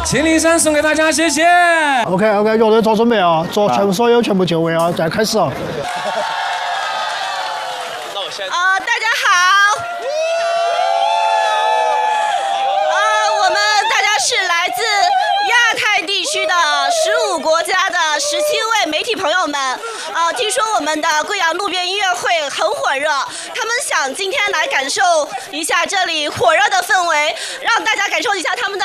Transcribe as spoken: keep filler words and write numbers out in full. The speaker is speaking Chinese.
千里山送给大家，谢谢。 OK OK， 乐队做准备啊，做全部所有全部就位啊，再开始啊。 那我先。 啊，大家好。啊，我们大家是来自亚太地区的十五国家的十七位媒体朋友们。啊，听说我们的贵阳路边音乐会很火热，他们想今天来感受一下这里火热的氛围，让大家感受一下他们的。